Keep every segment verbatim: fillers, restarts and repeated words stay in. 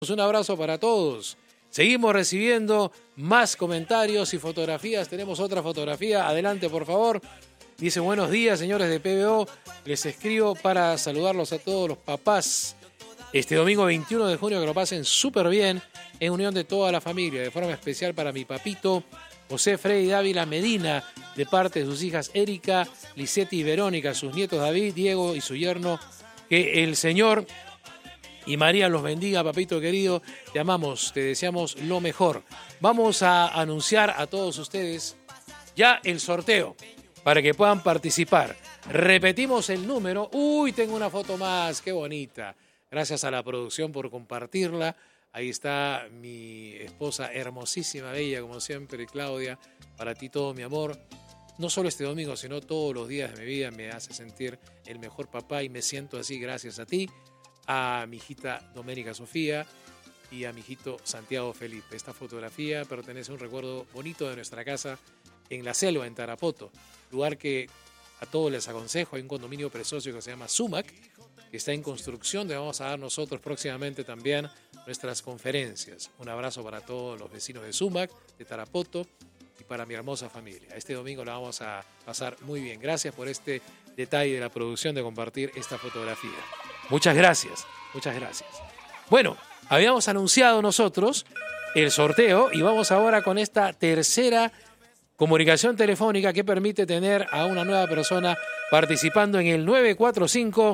Un abrazo para todos. Seguimos recibiendo más comentarios y fotografías. Tenemos otra fotografía. Adelante, por favor. Dice, buenos días, señores de P B O. Les escribo para saludarlos a todos los papás. Este domingo veintiuno de junio, que lo pasen súper bien en unión de toda la familia. De forma especial para mi papito, José Freddy Dávila Medina, de parte de sus hijas Erika, Lisette y Verónica, sus nietos David, Diego y su yerno. Que el Señor y María los bendiga, papito querido. Te amamos, te deseamos lo mejor. Vamos a anunciar a todos ustedes ya el sorteo para que puedan participar. Repetimos el número. Uy, tengo una foto más, qué bonita. Gracias a la producción por compartirla. Ahí está mi esposa hermosísima, bella, como siempre, Claudia. Para ti todo mi amor. No solo este domingo, sino todos los días de mi vida me hace sentir el mejor papá y me siento así gracias a ti. A mi hijita Doménica Sofía y a mi hijito Santiago Felipe. Esta fotografía pertenece a un recuerdo bonito de nuestra casa en la selva, en Tarapoto, lugar que a todos les aconsejo. Hay un condominio precioso que se llama Sumac, que está en construcción, donde vamos a dar nosotros próximamente también nuestras conferencias. Un abrazo para todos los vecinos de Sumac, de Tarapoto, y para mi hermosa familia. Este domingo la vamos a pasar muy bien. Gracias por este detalle de la producción de compartir esta fotografía. Muchas gracias, muchas gracias. Bueno, habíamos anunciado nosotros el sorteo y vamos ahora con esta tercera comunicación telefónica que permite tener a una nueva persona participando en el nueve cuatro cinco,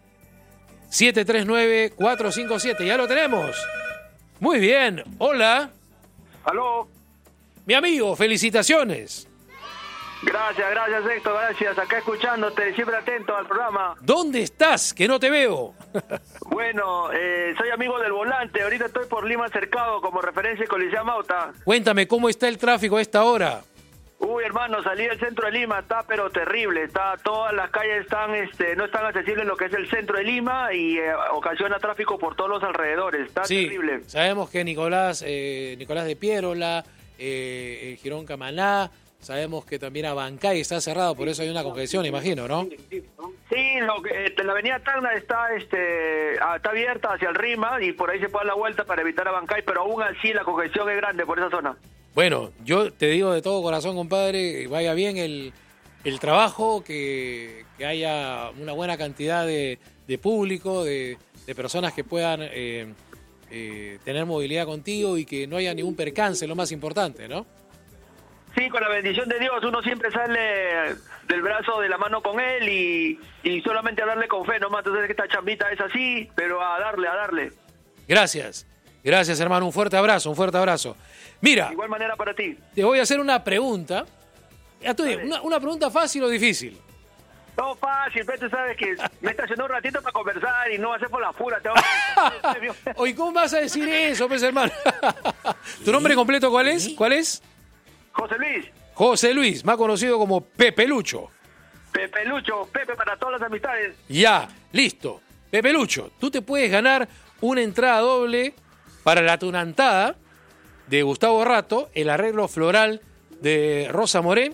siete tres nueve, cuatro cinco siete. Ya lo tenemos. Muy bien. Hola. Aló. Mi amigo, felicitaciones. Gracias, gracias Héctor, gracias. Acá escuchándote, siempre atento al programa. ¿Dónde estás? Que no te veo. Bueno, eh, soy amigo del volante. Ahorita estoy por Lima Cercado como referencia de Coliseo Mauta. Cuéntame, ¿cómo está el tráfico a esta hora? Uy, hermano, salí del centro de Lima, está pero terrible. Está, todas las calles están, este, no están accesibles en lo que es el centro de Lima y eh, ocasiona tráfico por todos los alrededores. Está sí, terrible. Sabemos que Nicolás, eh, Nicolás de Piérola, eh, el Girón Camaná, sabemos que también Abancay está cerrado, por eso hay una congestión, imagino, ¿no? Sí, lo que, este, la avenida Tacna está, este, está abierta hacia el Rima y por ahí se puede dar la vuelta para evitar Abancay, pero aún así la congestión es grande por esa zona. Bueno, yo te digo de todo corazón, compadre, vaya bien el, el trabajo, que, que haya una buena cantidad de, de público, de, de personas que puedan eh, eh, tener movilidad contigo y que no haya ningún percance, lo más importante, ¿no? Sí, con la bendición de Dios uno siempre sale del brazo de la mano con él y, y solamente a darle con fe nomás. Entonces que esta chambita es así, pero a darle, a darle. Gracias, gracias hermano, un fuerte abrazo, un fuerte abrazo. Mira, de igual manera para ti. Te voy a hacer una pregunta. Ya tú, una, una pregunta fácil o difícil. No, fácil, pero tú sabes que me estacionó un ratito para conversar y no hacer por la pura. Te Oye, ¿cómo vas a decir eso, pues, hermano? ¿Tu nombre completo cuál es? ¿Cuál es? José Luis. José Luis, más conocido como Pepe Lucho. Pepe Lucho, Pepe para todas las amistades. Ya, listo. Pepe Lucho, tú te puedes ganar una entrada doble para la tunantada de Gustavo Rato, el arreglo floral de Rosa Moré,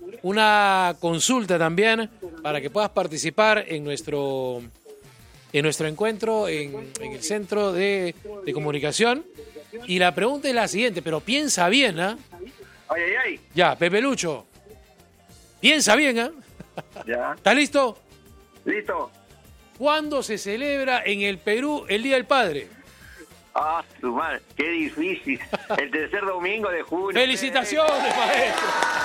una consulta también para que puedas participar en nuestro, en nuestro encuentro en, en el Centro de, de Comunicación. Y la pregunta es la siguiente, pero piensa bien, ¿ah? ¿eh? Ay, ay, ay. Ya, Pepe Lucho. Piensa bien, ¿eh? Ya. ¿Estás listo? Listo. ¿Cuándo se celebra en el Perú el Día del Padre? Ah, su madre, qué difícil. El tercer domingo de junio. ¡Felicitaciones, maestro!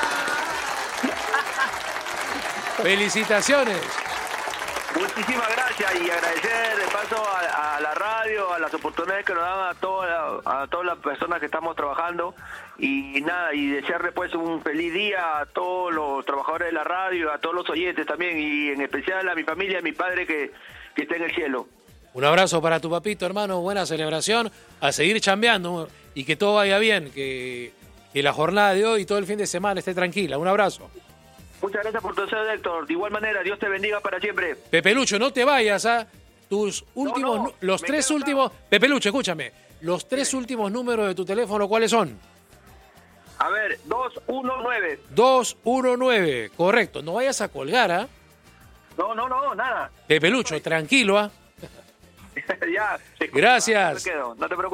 ¡Felicitaciones! Muchísimas gracias y agradecer de paso a, a la radio, a las oportunidades que nos dan a todas a todas las personas que estamos trabajando y nada, y desearle pues un feliz día a todos los trabajadores de la radio, a todos los oyentes también y en especial a mi familia, a mi padre que, que está en el cielo. Un abrazo para tu papito, hermano, buena celebración, a seguir chambeando y que todo vaya bien, que, que la jornada de hoy y todo el fin de semana esté tranquila. Un abrazo. Muchas gracias por tu deseo, Héctor. De igual manera, Dios te bendiga para siempre. Pepe Lucho, no te vayas, ¿ah? Tus últimos, no, no, los tres últimos... Acá. Pepe Lucho, escúchame. Los tres sí. últimos números de tu teléfono, ¿cuáles son? A ver, dos uno nueve. dos uno nueve, correcto. No vayas a colgar, ¿ah? No, no, no, nada. Pepe Lucho, tranquilo, ¿ah? Ya. Gracias. No te preocupes.